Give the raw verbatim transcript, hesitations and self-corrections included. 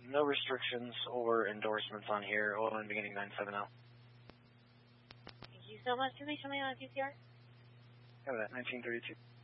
no restrictions or endorsements on here. Oil in beginning nine seven zero. Thank you so much. Can they show me on P C R? Have that, nineteen thirty-two.